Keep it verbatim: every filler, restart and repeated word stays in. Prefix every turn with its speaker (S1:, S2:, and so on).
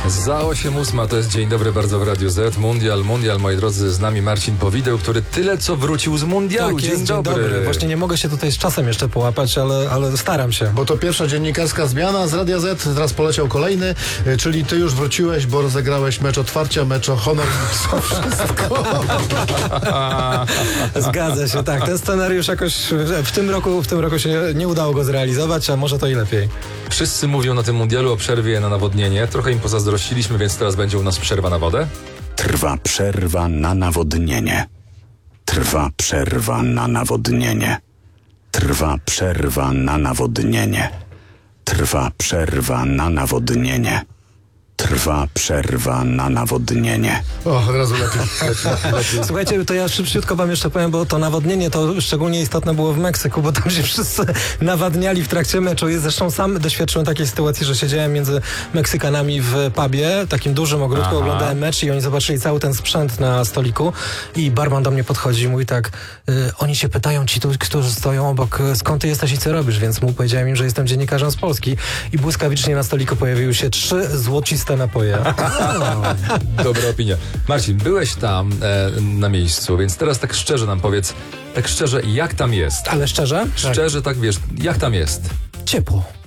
S1: Za osiem ósma to jest Dzień Dobry bardzo w Radiu Z. Mundial, mundial, moi drodzy, z nami Marcin Powideł, który tyle co wrócił z mundialu.
S2: Tak,
S1: dzień,
S2: jest,
S1: dobry.
S2: dzień dobry. Właśnie nie mogę się tutaj z czasem jeszcze połapać, ale, ale staram się.
S3: Bo to pierwsza dziennikarska zmiana z Radia Z, teraz poleciał kolejny, y, czyli ty już wróciłeś, bo rozegrałeś mecz otwarcia, mecz o honor i wszystko.
S2: Zgadza się, tak. Ten scenariusz jakoś w tym roku, w tym roku się nie udało go zrealizować, a może to i lepiej.
S1: Wszyscy mówią na tym mundialu o przerwie na nawodnienie. Trochę im pozazdrościliśmy, więc teraz będzie u nas przerwa na wodę.
S4: Trwa przerwa na nawodnienie. Trwa przerwa na nawodnienie. Trwa przerwa na nawodnienie. Trwa przerwa na nawodnienie. Trwa przerwa na nawodnienie.
S3: O, od razu lepiej. lepiej, lepiej.
S2: Słuchajcie, to ja szybciutko wam jeszcze powiem, bo to nawodnienie to szczególnie istotne było w Meksyku, bo tam się wszyscy nawadniali w trakcie meczu. I zresztą sam doświadczyłem takiej sytuacji, że siedziałem między Meksykanami w pubie, takim dużym ogródku,
S1: Aha.
S2: oglądałem mecz i oni zobaczyli cały ten sprzęt na stoliku i barman do mnie podchodzi i mówi tak, y, oni się pytają ci, tu, którzy stoją obok, skąd ty jesteś i co robisz, więc mu powiedziałem im, że jestem dziennikarzem z Polski i błyskawicznie na stoliku pojawiły się trzy złociste napoje.
S1: Dobra opinia. Marcin, byłeś tam e, na miejscu, więc teraz tak szczerze nam powiedz, tak szczerze, jak tam jest?
S2: Ale szczerze?
S1: Szczerze, tak wiesz, jak tam jest?
S2: Ciepło.